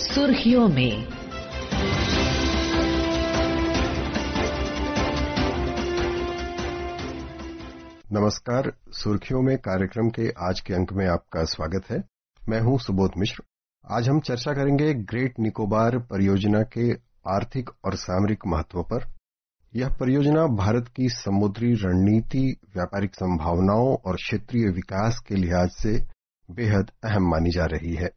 सुर्खियों में। नमस्कार, सुर्खियों में कार्यक्रम के आज के अंक में आपका स्वागत है। मैं हूं सुबोध मिश्र। आज हम चर्चा करेंगे ग्रेट निकोबार परियोजना के आर्थिक और सामरिक महत्व पर। यह परियोजना भारत की समुद्री रणनीति, व्यापारिक संभावनाओं और क्षेत्रीय विकास के लिहाज से बेहद अहम मानी जा रही है।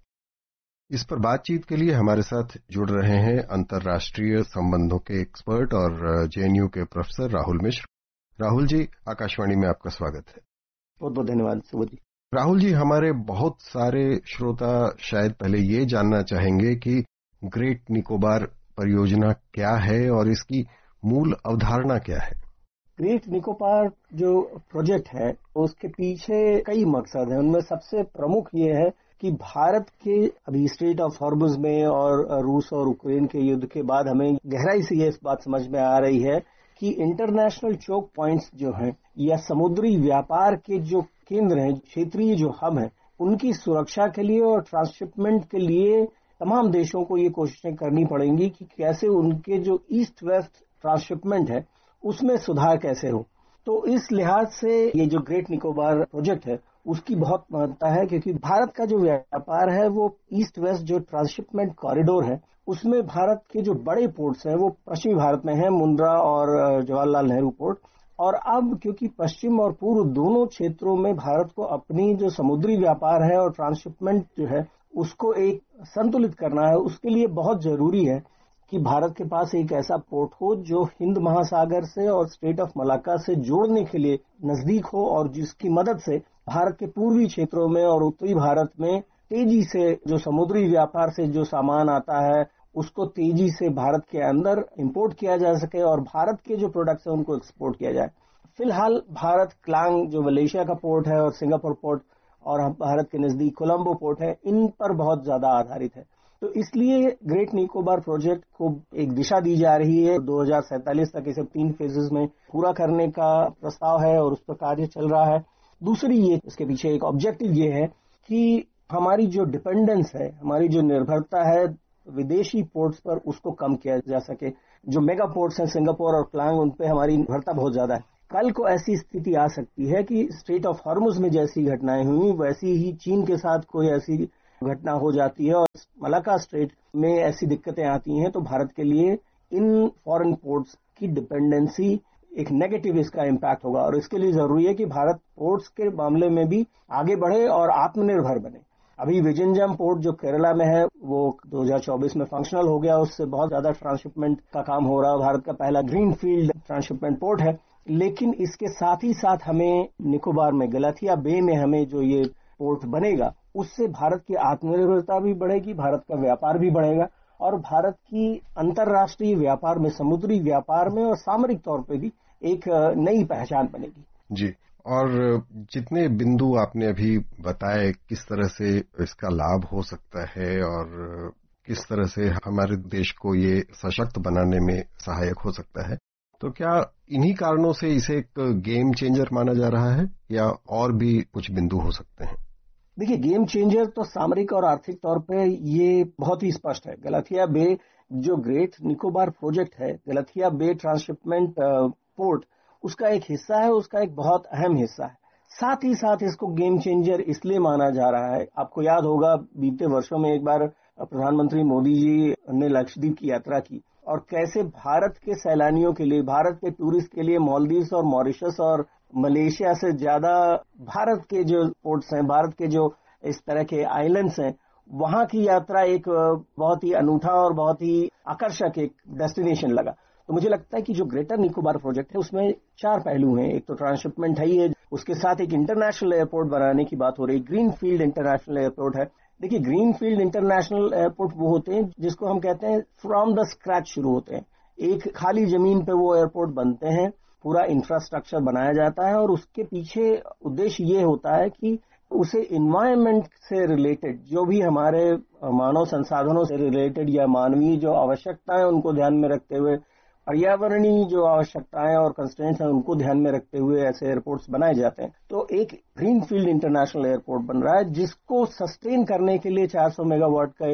इस पर बातचीत के लिए हमारे साथ जुड़ रहे हैं अंतर्राष्ट्रीय संबंधों के एक्सपर्ट और जेएनयू के प्रोफेसर राहुल मिश्र। राहुल जी, आकाशवाणी में आपका स्वागत है। बहुत बहुत धन्यवाद सुबोध जी। राहुल जी, हमारे बहुत सारे श्रोता शायद पहले ये जानना चाहेंगे कि ग्रेट निकोबार परियोजना क्या है और इसकी मूल अवधारणा क्या है। ग्रेट निकोबार जो प्रोजेक्ट है उसके पीछे कई मकसद हैं। उनमें सबसे प्रमुख ये है कि भारत के अभी स्ट्रेट ऑफ हॉर्मुज में और रूस और यूक्रेन के युद्ध के बाद हमें गहराई से ये इस बात समझ में आ रही है कि इंटरनेशनल चोक पॉइंट्स जो हैं या समुद्री व्यापार के जो केंद्र हैं, क्षेत्रीय जो हब हैं, उनकी सुरक्षा के लिए और ट्रांसशिपमेंट के लिए तमाम देशों को ये कोशिशें करनी पड़ेंगी कि कैसे उनके जो ईस्ट वेस्ट ट्रांसशिपमेंट है उसमें सुधार कैसे हो। तो इस लिहाज से ये जो ग्रेट निकोबार प्रोजेक्ट है उसकी बहुत महत्ता है, क्योंकि भारत का जो व्यापार है वो ईस्ट वेस्ट जो ट्रांसशिपमेंट कॉरिडोर है उसमें भारत के जो बड़े पोर्ट्स हैं वो पश्चिमी भारत में है, मुंद्रा और जवाहरलाल नेहरू पोर्ट। और अब क्योंकि पश्चिम और पूर्व दोनों क्षेत्रों में भारत को अपनी जो समुद्री व्यापार है और ट्रांसशिपमेंट जो है उसको एक संतुलित करना है, उसके लिए बहुत जरूरी है कि भारत के पास एक ऐसा पोर्ट हो जो हिंद महासागर से और स्ट्रेट ऑफ मलाक्का से जोड़ने के लिए नजदीक हो और जिसकी मदद से भारत के पूर्वी क्षेत्रों में और उत्तरी भारत में तेजी से जो समुद्री व्यापार से जो सामान आता है उसको तेजी से भारत के अंदर इंपोर्ट किया जा सके और भारत के जो प्रोडक्ट्स हैं उनको एक्सपोर्ट किया जाए। फिलहाल भारत क्लांग जो मलेशिया का पोर्ट है और सिंगापुर पोर्ट और भारत के नजदीक कोलंबो पोर्ट है, इन पर बहुत ज्यादा आधारित है। तो इसलिए ग्रेट निकोबार प्रोजेक्ट को एक दिशा दी जा रही है। 2047 तक इसे 3 फेजेस में पूरा करने का प्रस्ताव है और उस पर कार्य चल रहा है। दूसरी ये इसके पीछे एक ऑब्जेक्टिव ये है कि हमारी जो डिपेंडेंस है, हमारी जो निर्भरता है विदेशी पोर्ट्स पर, उसको कम किया जा सके। जो मेगा पोर्ट्स हैं सिंगापुर और क्लांग, उन पे हमारी निर्भरता बहुत ज्यादा है। कल को ऐसी स्थिति आ सकती है कि स्ट्रेट ऑफ हॉर्मुज में जैसी घटनाएं हुई वैसी ही चीन के साथ कोई ऐसी घटना हो जाती है और मलाक्का स्ट्रेट में ऐसी दिक्कतें आती हैं, तो भारत के लिए इन फॉरेन पोर्ट्स की डिपेंडेंसी एक नेगेटिव इसका इम्पैक्ट होगा। और इसके लिए जरूरी है कि भारत पोर्ट्स के मामले में भी आगे बढ़े और आत्मनिर्भर बने। अभी विजयनगरम पोर्ट जो केरला में है वो 2024 में फंक्शनल हो गया, उससे बहुत ज्यादा ट्रांसशिपमेंट का काम हो रहा है। भारत का पहला ग्रीन फील्ड ट्रांसशिपमेंट पोर्ट है। लेकिन इसके साथ ही साथ हमें निकोबार में गलाथिया बे में हमें जो ये पोर्ट बनेगा उससे भारत की आत्मनिर्भरता भी बढ़ेगी, भारत का व्यापार भी बढ़ेगा और भारत की अंतर्राष्ट्रीय व्यापार में, समुद्री व्यापार में और सामरिक तौर पे भी एक नई पहचान बनेगी। जी, और जितने बिंदु आपने अभी बताए किस तरह से इसका लाभ हो सकता है और किस तरह से हमारे देश को ये सशक्त बनाने में सहायक हो सकता है, तो क्या इन्हीं कारणों से इसे एक गेम चेंजर माना जा रहा है या और भी कुछ बिंदु हो सकते हैं? देखिए, गेम चेंजर तो सामरिक और आर्थिक तौर पे ये बहुत ही स्पष्ट है। गलाथिया बे जो ग्रेट निकोबार प्रोजेक्ट है, गलाथिया बे ट्रांसशिपमेंट पोर्ट उसका एक हिस्सा है, उसका एक बहुत अहम हिस्सा है। साथ ही साथ इसको गेम चेंजर इसलिए माना जा रहा है, आपको याद होगा बीते वर्षों में एक बार प्रधानमंत्री मोदी जी ने लक्षद्वीप की यात्रा की और कैसे भारत के सैलानियों के लिए, भारत के टूरिस्ट के लिए मालदीव्स और मॉरिशस और मलेशिया से ज्यादा भारत के जो पोर्ट्स हैं, भारत के जो इस तरह के आइलैंड्स हैं, वहां की यात्रा एक बहुत ही अनूठा और बहुत ही आकर्षक एक डेस्टिनेशन लगा। तो मुझे लगता है कि जो ग्रेटर निकोबार प्रोजेक्ट है उसमें 4 पहलू हैं। एक तो ट्रांसशिपमेंट है ही है, उसके साथ एक इंटरनेशनल एयरपोर्ट बनाने की बात हो रही है, ग्रीन फील्ड इंटरनेशनल एयरपोर्ट है। देखिए, ग्रीन फील्ड इंटरनेशनल एयरपोर्ट वो होते हैं जिसको हम कहते हैं फ्रॉम द स्क्रैच शुरू होते हैं। एक खाली जमीन पे वो एयरपोर्ट बनते हैं, पूरा इंफ्रास्ट्रक्चर बनाया जाता है और उसके पीछे उद्देश्य ये होता है कि उसे इन्वायरमेंट से रिलेटेड जो भी हमारे मानव संसाधनों से रिलेटेड या मानवीय जो आवश्यकताएं उनको ध्यान में रखते हुए, पर्यावरणीय जो आवश्यकताएं और कंस्ट्रेंट्स हैं उनको ध्यान में रखते हुए ऐसे एयरपोर्ट्स बनाए जाते हैं। तो एक ग्रीन फील्ड इंटरनेशनल एयरपोर्ट बन रहा है जिसको सस्टेन करने के लिए 400 मेगावाट का एक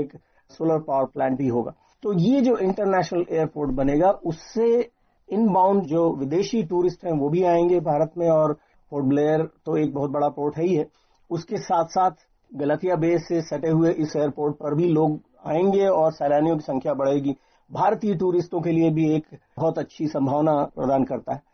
सोलर पावर प्लांट भी होगा। तो ये जो इंटरनेशनल एयरपोर्ट बनेगा उससे इनबाउंड जो विदेशी टूरिस्ट हैं वो भी आएंगे भारत में, और पोर्ट ब्लेयर तो एक बहुत बड़ा पोर्ट है ही है। उसके साथ साथ गलतिया बे से सटे हुए इस एयरपोर्ट पर भी लोग आएंगे और सैलानियों की संख्या बढ़ेगी। भारतीय टूरिस्टों के लिए भी एक बहुत अच्छी संभावना प्रदान करता है।